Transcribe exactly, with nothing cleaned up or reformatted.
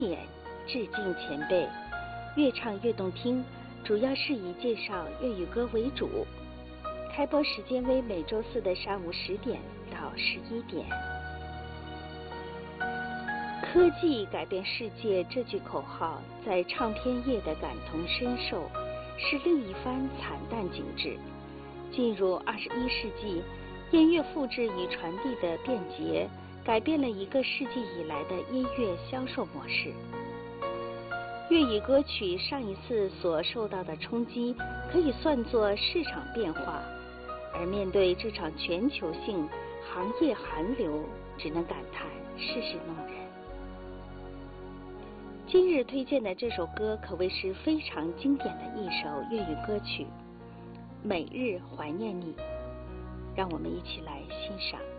点致敬前辈，越唱越动听，主要是以介绍粤语歌为主。开播时间为每周四的上午十点到十一点。科技改变世界这句口号在唱片业的感同身受，是另一番惨淡景致。进入二十一世纪，音乐复制与传递的便捷，改变了一个世纪以来的音乐销售模式。粤语歌曲上一次所受到的冲击，可以算作市场变化，而面对这场全球性行业寒流，只能感叹世事弄人。今日推荐的这首歌可谓是非常经典的一首粤语歌曲《每日怀念你》，让我们一起来欣赏。